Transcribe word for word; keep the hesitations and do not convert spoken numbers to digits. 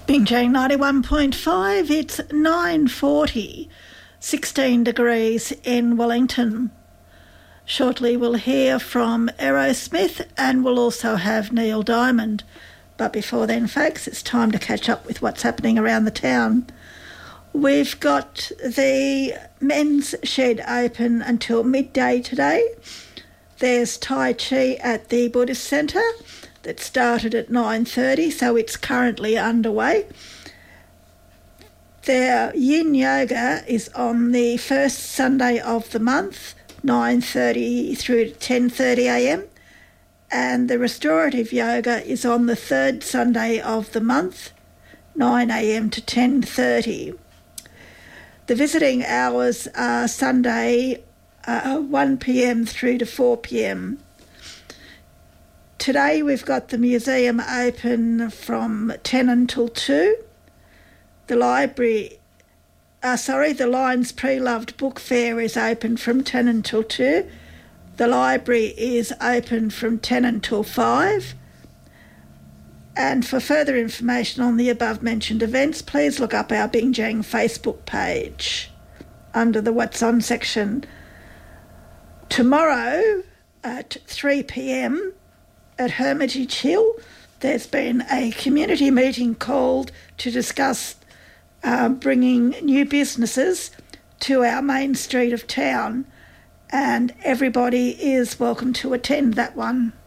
Bingjang ninety-one point five, it's nine forty, sixteen degrees in Wellington. Shortly we'll hear from Aerosmith and we'll also have Neil Diamond. But before then, folks, it's time to catch up with what's happening around the town. We've got the men's shed open until midday today. There's Tai Chi at the Buddhist Centre that started at nine thirty, so it's currently underway. Their Yin Yoga is on the first Sunday of the month, nine thirty through to ten thirty a m, and the Restorative Yoga is on the third Sunday of the month, nine a m to ten thirty. The visiting hours are Sunday uh, one p m through to four p m. Today we've got the museum open from ten until two. The library, uh, sorry, the Lions Pre-Loved Book Fair is open from ten until two. The library is open from ten until five. And for further information on the above-mentioned events, please look up our Bingjang Facebook page under the What's On section. Tomorrow at three p m, at Hermitage Hill, there's been a community meeting called to discuss uh, bringing new businesses to our main street of town, and everybody is welcome to attend that one.